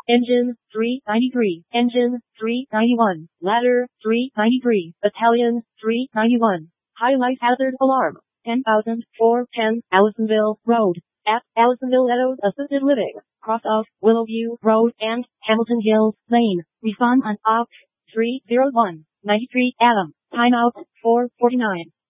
Engine 393, Engine 391, Ladder 393, Battalion 391. High life hazard alarm. 10,410 Allisonville Road. At Allisonville Meadows Assisted Living. Cross off Willowview Road and Hamilton Hills Lane. Refund on OPT 301 93 Adam. Timeout 4:49.